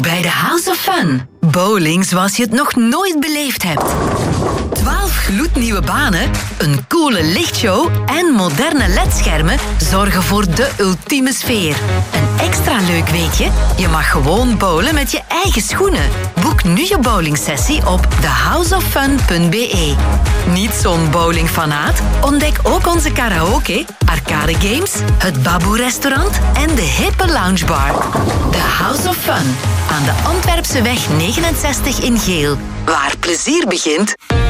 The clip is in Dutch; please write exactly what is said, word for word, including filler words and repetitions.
bij de House of Fun. Bowling zoals je het nog nooit beleefd hebt. twaalf gloednieuwe banen, een coole lichtshow en moderne ledschermen zorgen voor de ultieme sfeer. Een extra leuk weetje, je mag gewoon bowlen met je eigen schoenen. Boek nu je bowlingsessie op the house of fun punt b e. Niet zo'n bowlingfanaat? Ontdek ook onze karaoke, arcade games, het Baboe-restaurant en de hippe loungebar. The House of Fun, aan de Antwerpseweg negenenzestig in Geel. Waar plezier begint...